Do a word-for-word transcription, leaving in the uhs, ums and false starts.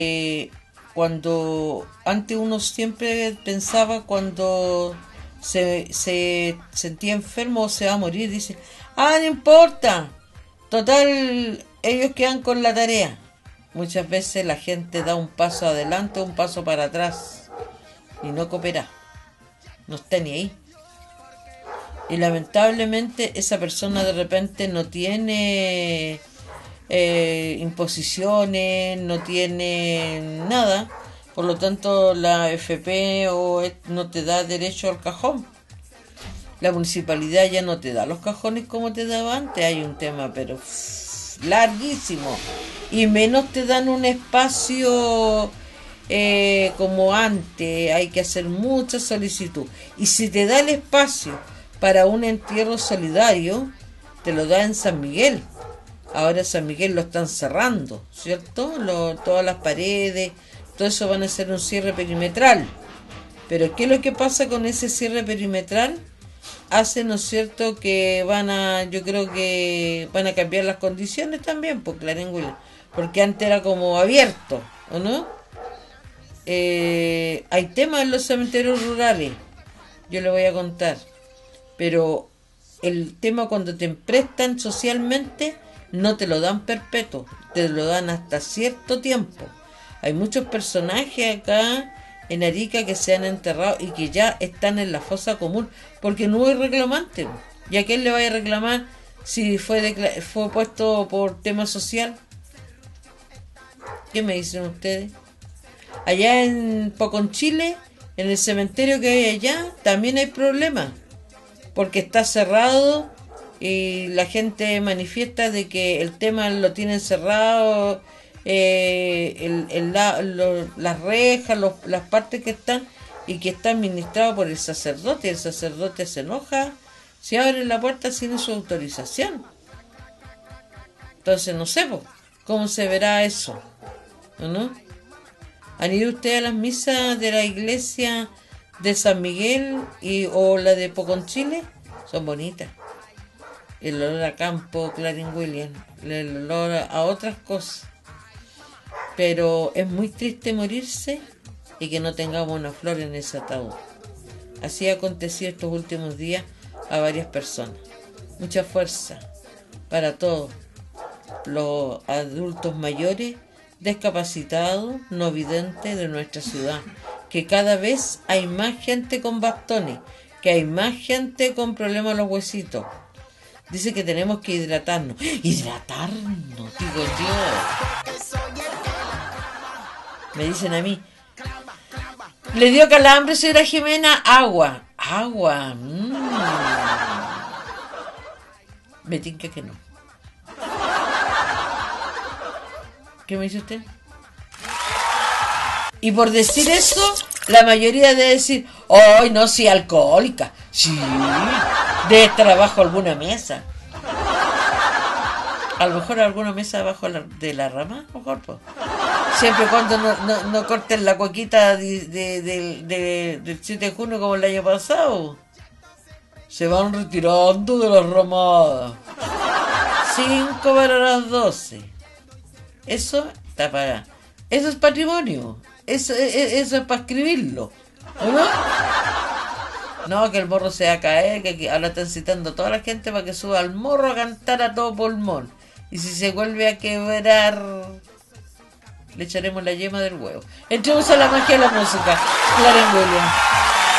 Eh, cuando antes uno siempre pensaba cuando se, se sentía enfermo o se va a morir, dice, ah, no importa, total, ellos quedan con la tarea. Muchas veces la gente da un paso adelante, un paso para atrás y no coopera, no está ni ahí. Y lamentablemente esa persona de repente no tiene eh, imposiciones, no tiene nada, por lo tanto la F P o no te da derecho al cajón. La municipalidad ya no te da los cajones como te daba antes, hay un tema pero pff, larguísimo, y menos te dan un espacio eh, como antes, hay que hacer mucha solicitud, y si te da el espacio para un entierro solidario, te lo da en San Miguel. Ahora San Miguel lo están cerrando, ¿cierto? Lo, todas las paredes, todo eso van a ser un cierre perimetral. Pero ¿qué es lo que pasa con ese cierre perimetral? Hace, ¿no es cierto?, que van a, yo creo que van a cambiar las condiciones también, por Clarenguilla, porque antes era como abierto, ¿o no? Eh, hay temas en los cementerios rurales, yo le voy a contar, pero el tema cuando te prestan socialmente no te lo dan perpetuo, te lo dan hasta cierto tiempo. Hay muchos personajes acá en Arica que se han enterrado y que ya están en la fosa común porque no hay reclamante. ¿Y a quién le vaya a reclamar si fue, decla- fue puesto por tema social? ¿Qué me dicen ustedes? Allá en Poconchile, en el cementerio que hay allá, también hay problemas porque está cerrado y la gente manifiesta de que el tema lo tienen cerrado, eh, el, el, la, lo, las rejas, los, las partes que están, y que está administrado por el sacerdote. El sacerdote se enoja si abren la puerta sin su autorización. Entonces no sé po, cómo se verá eso, ¿no? ¿Han ido ustedes a las misas de la iglesia de San Miguel y o la de Poconchile? Son bonitas. El olor a campo, Clarenguilla, el olor a otras cosas. Pero es muy triste morirse y que no tengamos una flor en ese ataúd. Así ha acontecido estos últimos días a varias personas. Mucha fuerza para todos los adultos mayores, discapacitados, no videntes de nuestra ciudad, que cada vez hay más gente con bastones, que hay más gente con problemas en los huesitos. Dice que tenemos que hidratarnos. Hidratarnos, digo yo. Me dicen a mí, le dio calambre, señora Jimena. Agua, agua. Mmm. Me tinca que no. ¿Qué me dice usted? Y por decir eso, la mayoría debe decir, ¡ay, no, sí, alcohólica! Sí, debe estar abajo alguna mesa. A lo mejor alguna mesa abajo de la rama, a lo mejor, pues. Siempre y cuando no, no, no corten la coquita de, de, de, de, del siete de junio como el año pasado. Se van retirando de las ramadas. Cinco para las doce. Eso está para... Eso es patrimonio. Eso, eso es para escribirlo. ¿O no? No, que el morro se va a caer, que ahora están citando a toda la gente para que suba al morro a cantar a todo pulmón. Y si se vuelve a quebrar, le echaremos la yema del huevo. Entremos a la magia de la música. Clarenguilla.